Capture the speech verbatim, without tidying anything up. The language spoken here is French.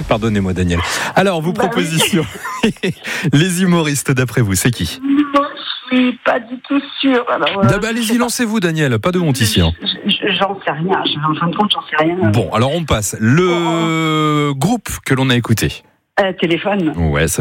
Pardonnez-moi, Daniel. Alors, vos Bah propositions. Les humoristes, d'après vous, c'est qui? Moi, je suis pas du tout sûre. Alors, euh, Ah bah, allez-y, lancez-vous, Daniel. Pas de honte ici. Hein. je- je- J'en sais rien. Je- En fin de compte, j'en sais rien. Bon, alors on passe. Le groupe que l'on a écouté. Euh, téléphone. Ouais, ça